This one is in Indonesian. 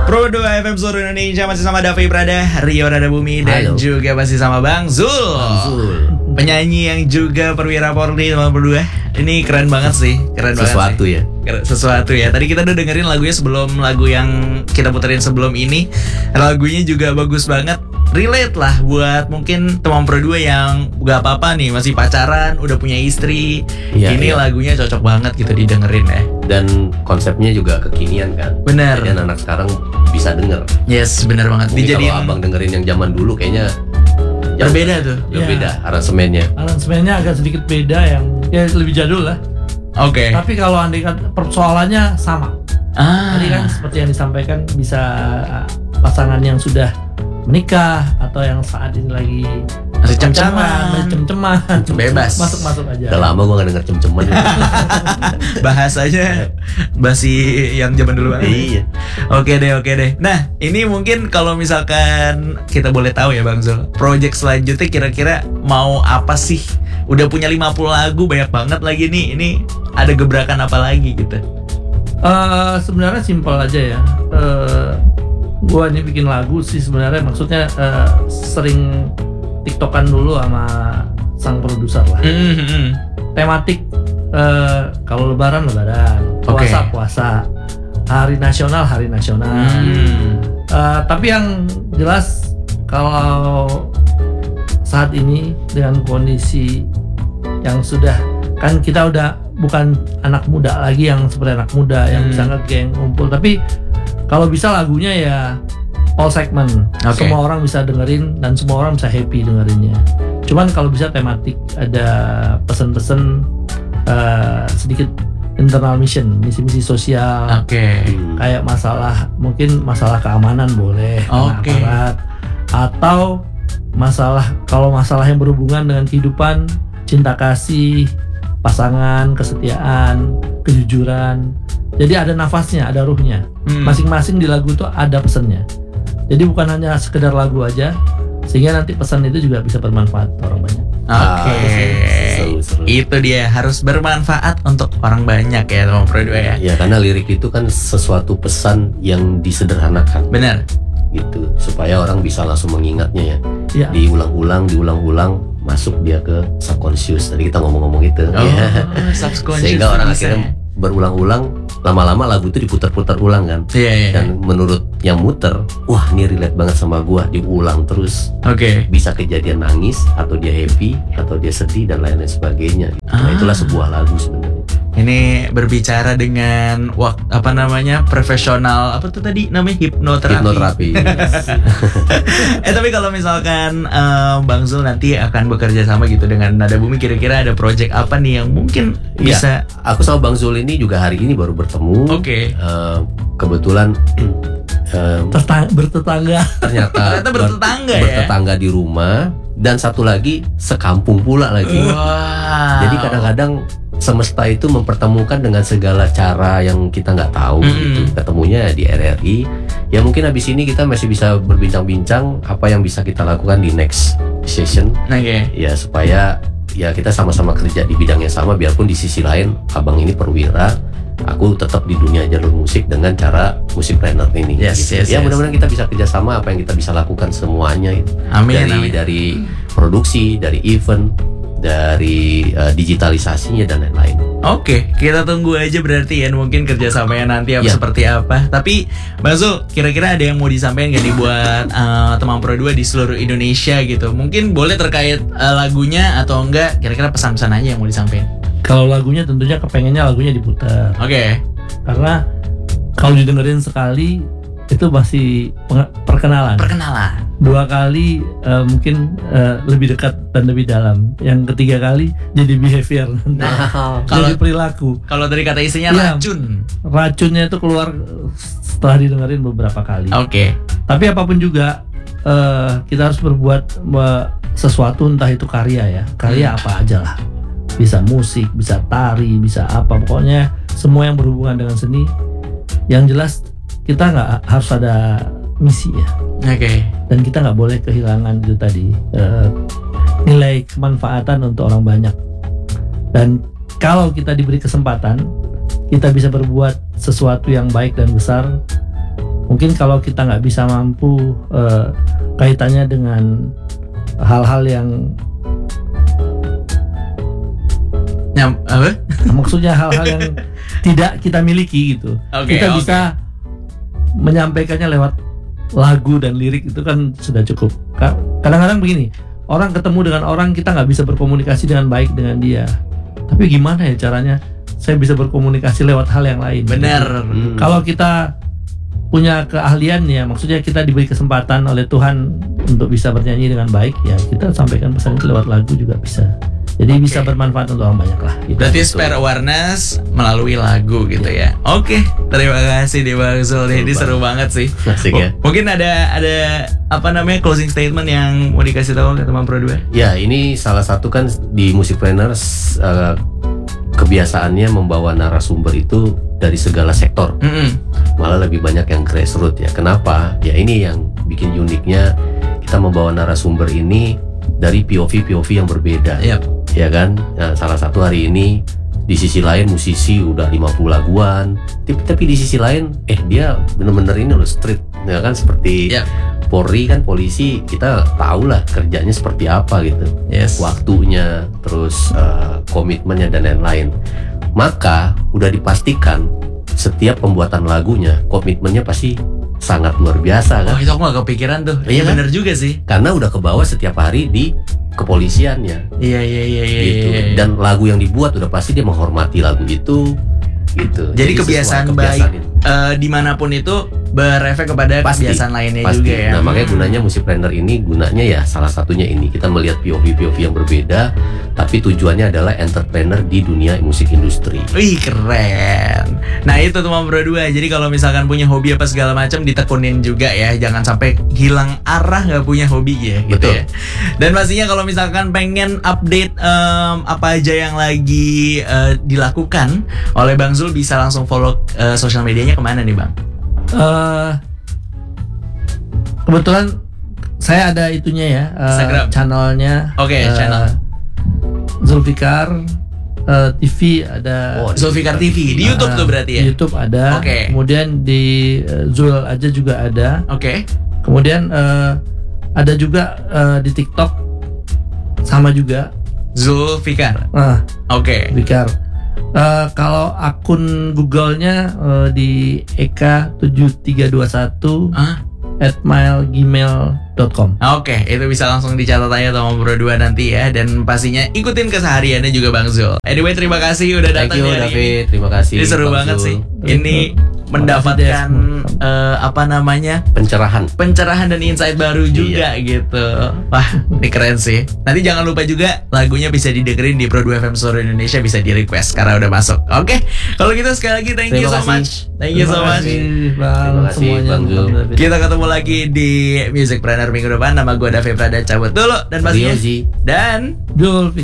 Pro 2 FM seluruh Indonesia masih sama Davi Prada, Rio Nada Bumi, dan Halo. juga masih sama Bang Zul. Penyanyi yang juga perwira Polri nomor 2. Ini keren banget sih, keren Sesuatu banget sih. Sesuatu ya. Tadi kita udah dengerin lagunya sebelum lagu yang kita puterin sebelum ini. Lagunya juga bagus banget. Relate lah buat mungkin teman Pro 2 yang gak apa-apa nih, masih pacaran, udah punya istri. Iya, Ini iya. lagunya cocok banget gitu didengerin ya. Dan konsepnya juga kekinian kan. Bener. Jadi anak sekarang bisa denger. Yes, bener banget. Mungkin Dijadiin kalau abang dengerin yang zaman dulu kayaknya berbeda tuh. Berbeda aransemennya. Aransemennya agak sedikit beda, yang ya lebih jadul lah. Oke. Tapi kalau andai kata persoalannya sama. Tadi kan seperti yang disampaikan, bisa pasangan yang sudah menikah atau yang saat ini lagi Masih pacaran, cem-ceman. Bebas. Masuk aja. Udah lama gue gak denger cem-ceman. Bahasanya basi yang zaman dulu banget. Iya. Oke deh. Nah, ini mungkin kalau misalkan kita boleh tahu ya Bang Zul, project selanjutnya kira-kira mau apa sih? Udah punya 50 lagu, banyak banget lagi nih. Ini ada gebrakan apa lagi gitu? Sebenarnya simpel aja ya. Gua ini bikin lagu sih sebenarnya, maksudnya sering tiktokan dulu sama sang produser lah. Tematik, kalau lebaran, Oke. puasa, hari nasional. Tapi yang jelas kalau saat ini dengan kondisi yang sudah, kan kita udah bukan anak muda lagi yang seperti anak muda yang bisa ngegeng ngumpul, tapi kalau bisa lagunya ya all segment, Oke. semua orang bisa dengerin dan semua orang bisa happy dengerinnya. Cuman kalau bisa tematik, ada pesan-pesan, sedikit internal mission, misi-misi sosial, Oke. kayak mungkin masalah keamanan boleh, Oke. aparat, atau kalau masalah yang berhubungan dengan kehidupan, cinta kasih, pasangan, kesetiaan, kejujuran. Jadi ada nafasnya, ada ruhnya. Masing-masing di lagu itu ada pesannya. Jadi bukan hanya sekedar lagu aja, sehingga nanti pesan itu juga bisa bermanfaat untuk orang banyak. Oke. Seru. Itu dia, harus bermanfaat untuk orang banyak ya teman Pro 2 ya. Ya karena lirik itu kan sesuatu pesan yang disederhanakan Benar. gitu, supaya orang bisa langsung mengingatnya ya. Ya. Diulang-ulang masuk dia ke subconscious. Tadi kita ngomong-ngomong itu. Oh, Ya. subconscious Sehingga orang bisa akhirnya berulang-ulang, lama-lama lagu itu diputar-putar ulang kan. Iya. Dan menurut yang muter, wah ini relate banget sama gua, diulang terus. Oke. Bisa kejadian nangis, atau dia happy, atau dia sedih, dan lain-lain sebagainya. Nah, itulah sebuah lagu sebenarnya. Ini berbicara dengan profesional, apa tuh tadi namanya, hipnoterapi. Hipnoterapi. Tapi kalau misalkan Bang Zul nanti akan bekerja sama gitu dengan Nada Bumi, kira-kira ada project apa nih yang mungkin bisa? Aku sama Bang Zul ini juga hari ini baru bertemu. Oke. Kebetulan Bertetangga. Ternyata bertetangga ya? Bertetangga di rumah, dan satu lagi sekampung pula lagi. Wow. Jadi kadang-kadang semesta itu mempertemukan dengan segala cara yang kita nggak tahu gitu. Ketemunya di RRI. Ya mungkin habis ini kita masih bisa berbincang-bincang apa yang bisa kita lakukan di next session. Oke. Ya supaya ya kita sama-sama kerja di bidang yang sama, biarpun di sisi lain abang ini perwira, aku tetap di dunia jalur musik dengan cara musik planner ini. Yes. Ya mudah-mudahan kita bisa kerjasama, apa yang kita bisa lakukan semuanya itu. Amin. Dari produksi, dari event, dari digitalisasinya dan lain-lain. Oke, kita tunggu aja berarti ya, mungkin kerjasamanya nanti Ya. seperti apa. Tapi Bang Zul, kira-kira ada yang mau disampaikan gak nih buat teman Pro 2 di seluruh Indonesia gitu? Mungkin boleh terkait lagunya atau enggak, kira-kira pesan-pesan aja yang mau disampaikan. Kalau lagunya tentunya kepengennya lagunya diputar. Oke. Karena kalau didengerin sekali itu masih perkenalan. Dua kali mungkin lebih dekat dan lebih dalam. Yang ketiga kali jadi behavior. Nah, Jadi perilaku. Kalau dari kata istrinya Iya. racun. Racunnya itu keluar setelah didengerin beberapa kali. Oke. Tapi apapun juga, kita harus berbuat sesuatu, entah itu karya ya. Karya apa aja lah. Bisa musik, bisa tari, bisa apa. Pokoknya semua yang berhubungan dengan seni. Yang jelas kita nggak harus ada misi ya. Oke. Dan kita nggak boleh kehilangan itu tadi, nilai kemanfaatan untuk orang banyak. Dan kalau kita diberi kesempatan, kita bisa berbuat sesuatu yang baik dan besar Mungkin kalau kita nggak bisa mampu kaitannya dengan hal-hal yang apa? maksudnya hal-hal yang tidak kita miliki gitu. Oke, Kita oke. bisa menyampaikannya lewat lagu dan lirik itu kan sudah cukup. Kadang-kadang begini, orang ketemu dengan orang kita nggak bisa berkomunikasi dengan baik dengan dia. Tapi gimana ya caranya saya bisa berkomunikasi lewat hal yang lain? Benar. Kalau kita punya keahlian ya, maksudnya kita diberi kesempatan oleh Tuhan untuk bisa bernyanyi dengan baik ya, kita sampaikan pesan itu lewat lagu juga bisa. Jadi bisa bermanfaat untuk orang banyak lah. Gitu. Berarti spare awareness melalui lagu gitu ya. Oke, terima kasih deh Bang Zul. Ini seru banget sih. Asik ya. Mungkin ada apa namanya closing statement yang mau dikasih tahu ke teman Pro 2? Ya, ini salah satu kan di Musicpreneurs kebiasaannya membawa narasumber itu dari segala sektor. Malah lebih banyak yang grassroots ya. Kenapa? Ya ini yang bikin uniknya, kita membawa narasumber ini dari POV yang berbeda. Yap. Ya kan? Nah, salah satu hari ini di sisi lain musisi udah 50 laguan, tapi di sisi lain dia bener-bener ini loh street, ya kan, seperti Yap. Polri kan, polisi kita tahu lah kerjanya seperti apa gitu. Yes. Waktunya, terus komitmennya dan lain-lain. Maka udah dipastikan setiap pembuatan lagunya komitmennya pasti sangat luar biasa kan. Oh, itu aku gak kepikiran tuh. Iya, Iya kan? bener juga sih. Karena udah kebawa setiap hari di kepolisiannya Iya. gitu. Dan lagu yang dibuat udah pasti dia menghormati lagu itu gitu. Jadi kebiasaan sesuai baik itu. dimanapun itu berefek kepada Pasti, kebiasaan lainnya pasti. juga ya. Nah, makanya gunanya Musicpreneur ini, gunanya ya salah satunya ini, kita melihat POV yang berbeda, tapi tujuannya adalah entrepreneur di dunia musik industri. Wih, keren. Nah, itu teman Pro 2. Jadi kalau misalkan punya hobi apa segala macam ditekunin juga ya. Jangan sampai hilang arah nggak punya hobi ya gitu. Betul. Ya. Dan pastinya kalau misalkan pengen update apa aja yang lagi dilakukan oleh Bang Zul, bisa langsung follow sosial medianya kemana nih Bang? Kebetulan saya ada itunya ya, Instagram. channelnya. Oke, channel. Zulfikar TV ada. Oh, Zulfikar TV di YouTube tuh berarti ya? Di YouTube ada. Oke. Kemudian di Zul aja juga ada. Oke. Kemudian ada juga di TikTok sama juga. Zulfikar. Oke. Zulfikar. Kalau akun Google-nya di eka7321 @gmail.com. Oke, itu bisa langsung dicatat aja sama Bro 2 nanti ya. Dan pastinya ikutin kesehariannya juga Bang Zul. Anyway, terima kasih udah Thank datang you hari David, ini. terima kasih. Ini seru Bang banget Zul. sih. Ini mendapatkan apa namanya, pencerahan dan insight baru juga gitu. Wah, ini keren sih. Nanti jangan lupa juga lagunya bisa didengerin di Pro 2 FM seluruh Indonesia, bisa di request karena udah masuk. Oke, kalau gitu sekali lagi thank you Terima so kasih. much. Thank you so much. Terima kasih, Bang Zul. Kita ketemu lagi di Musicpreneur minggu depan. Nama gue David Prada, cabut dulu dan pastinya Riozi. dan Zul